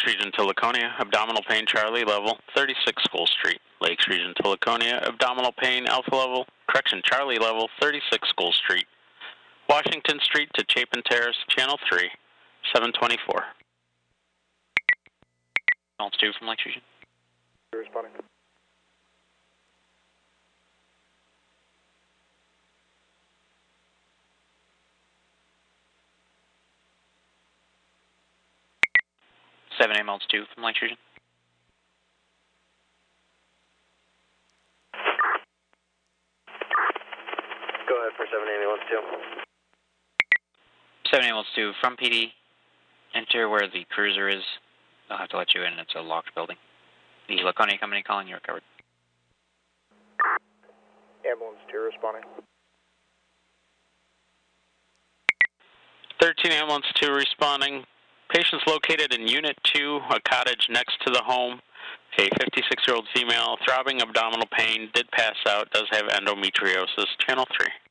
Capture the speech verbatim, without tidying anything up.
Region to Laconia, abdominal pain Charlie level, thirty-six School Street. Lakes Region to Laconia, abdominal pain Alpha level, correction Charlie level, thirty-six School Street. Washington Street to Chapin Terrace, Channel three, seven twenty-four. Reynolds two from Lakes Region. Responding. seven ambulance two from Lakes Region. Go ahead for seven ambulance two. seven ambulance two from P D. Enter where the cruiser is. I'll have to let you in. It's a locked building. The Laconia company calling. You're covered. Ambulance two responding. thirteen ambulance two responding. Patients located in Unit two, a cottage next to the home. A fifty-six-year-old female, throbbing abdominal pain, did pass out, does have endometriosis. Channel three.